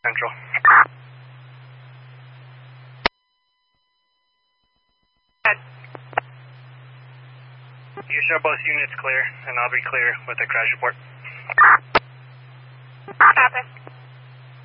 Central. You show both units clear, and I'll be clear with the crash report. Copy.